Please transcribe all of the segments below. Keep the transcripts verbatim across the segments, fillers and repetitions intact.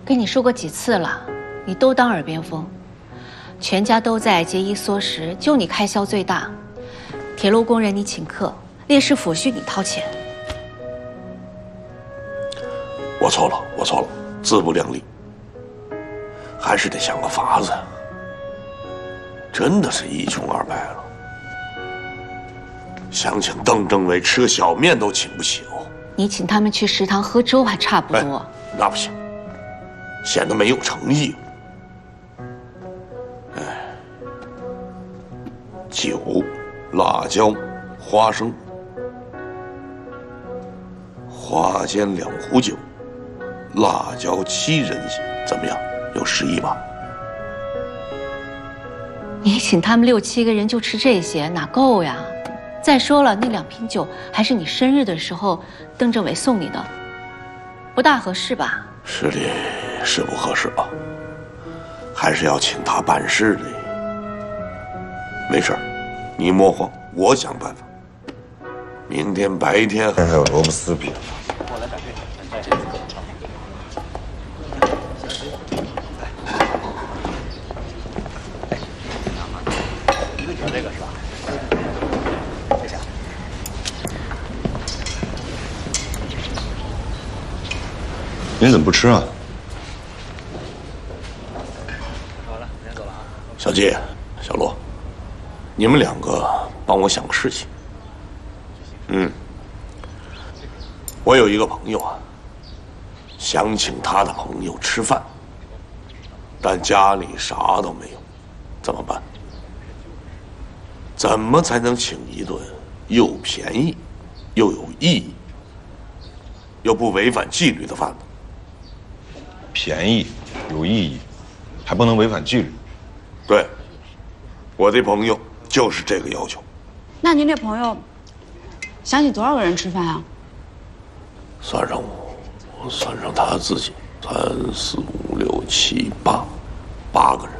跟你说过几次了，你都当耳边风。全家都在节衣缩食，就你开销最大。铁路工人你请客，烈士抚恤你掏钱。 我错了，我错了，自不量力，还是得想个法子。真的是一穷二白了，想请邓政委吃个小面都请不起哦。 你请他们去食堂喝粥还差不多。 哎，那不行，显得没有诚意。哎，酒、辣椒、花生，花间两壶酒，辣椒七人席，怎么样？有十亿吧？ 你请他们六七个人就吃这些，哪够呀？再说了，那两瓶酒还是你生日的时候邓政委送你的，不大合适吧？ 是的，是不合适啊，还是要请他办事的。没事，你莫慌，我想办法。明天白天还有萝卜丝饼。我来摆配。一个卷这个是吧？谢谢。 您怎么不吃啊？ 好了，先走了啊。小季、小罗，你们两个帮我想个事情。嗯，我有一个朋友啊，想请他的朋友吃饭，但家里啥都没有，怎么办？怎么才能请一顿又便宜，又有意义，又不违反纪律的饭呢？ 便宜，有意义，还不能违反纪律。 对，我的朋友就是这个要求。 那您这朋友想请多少个人吃饭啊？ 算上我，算上他自己，三四五六七八，八个人。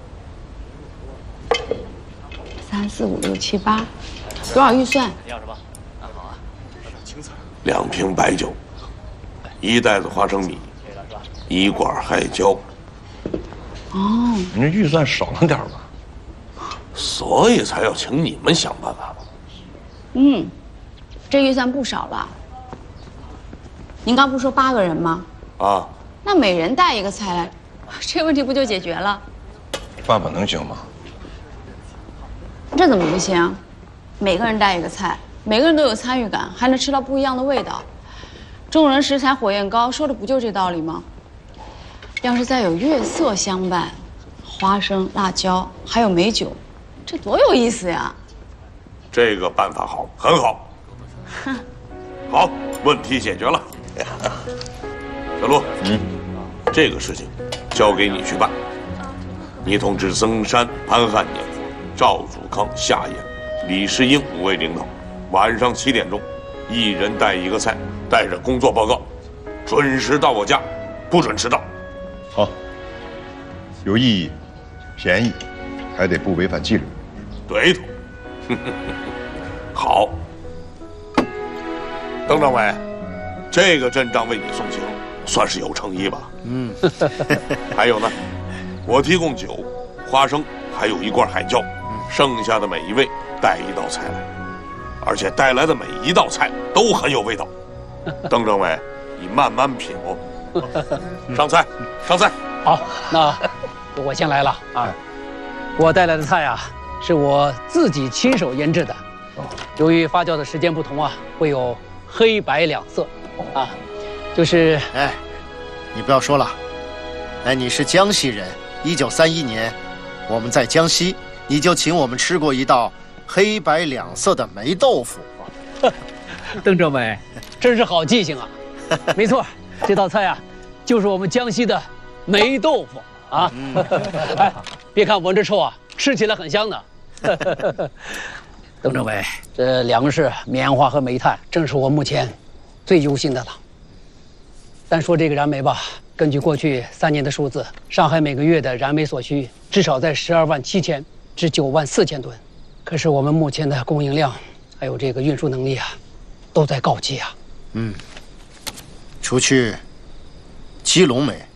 三四五六七八，多少预算？ 要什么？那好啊， 两瓶白酒，一袋子花生米，一罐海椒。 哦， 您这预算少了点吧？ 所以才要请你们想办法嘛。 嗯，这预算不少了。您刚不是说八个人吗？ 啊， 那每人带一个菜，这问题不就解决了？ 办法能行吗？ 这怎么不行？每个人带一个菜，每个人都有参与感，还能吃到不一样的味道。众人食材火焰高，说的不就这道理吗？要是再有月色相伴，花生、辣椒，还有美酒，这多有意思呀！ 这个办法好，很好。好，问题解决了。小陆，嗯，这个事情交给你去办。你通知曾山、潘汉年、赵祖康、夏衍、李世英五位领导，晚上七点钟，一人带一个菜，带着工作报告，准时到我家，不准迟到。 好，有意义，便宜，还得不违反纪律。 对头。好，邓政委，这个阵仗为你送行，算是有诚意吧？嗯。还有呢，我提供酒、花生，还有一罐海椒，剩下的每一位带一道菜来，而且带来的每一道菜都很有味道。邓政委，你慢慢品哦。上菜，上菜。 好，那我先来了啊。我带来的菜啊，是我自己亲手腌制的。由于发酵的时间不同啊，会有黑白两色啊，就是哎，你不要说了，哎，你是江西人，一九三一年我们在江西，你就请我们吃过一道黑白两色的霉豆腐。 邓政委，真是好记性啊！没错，这道菜啊，就是我们江西的霉豆腐啊。哎，别看闻着臭啊，吃起来很香的。邓政委，这粮食、棉花和煤炭正是我目前最忧心的了。单说这个燃煤吧，根据过去三年的数字，上海每个月的燃煤所需至少在十二万七千至九万四千吨。可是我们目前的供应量，还有这个运输能力啊，都在告急啊。 嗯，除去基隆煤，